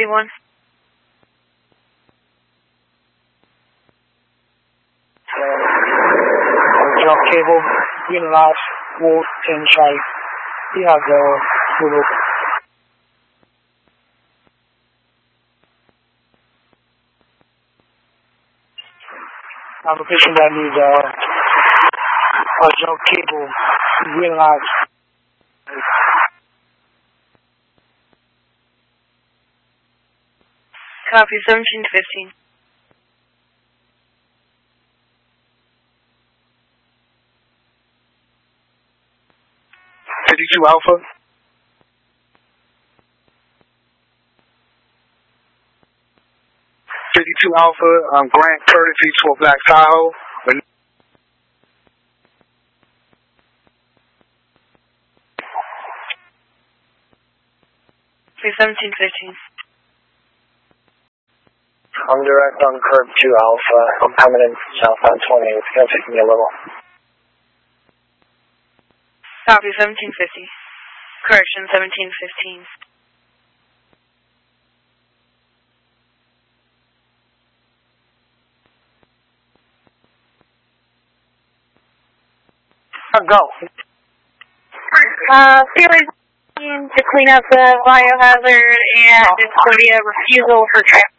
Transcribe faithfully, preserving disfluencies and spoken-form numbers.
thirty-one. Jump cable, green light, wall, ten Charlie. You have the Zulu. I'm a patient that needs a, a jump cable, green light. Copy, seventeen fifteen. fifty-two Alpha. fifty-two Alpha, um, Grant Courtesy to a Black Tahoe. When seventeen fifteen. I'm direct on curb two Alpha. I'm coming in southbound twenty. It's going to take me a little. Copy, seventeen fifty. Correction, seventeen fifteen. go. Uh, Feelings to clean up the biohazard, and it's going to be a refusal for traffic.